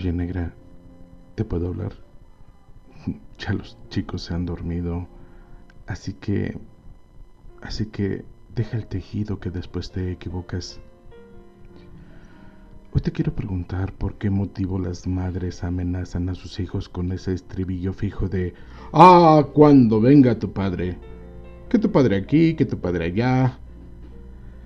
Oye, negra, ¿te puedo hablar? Ya los chicos se han dormido, así que... Así que deja el tejido que después te equivocas. Hoy te quiero preguntar por qué motivo las madres amenazan a sus hijos con ese estribillo fijo de: cuando venga tu padre. Que tu padre aquí, que tu padre allá.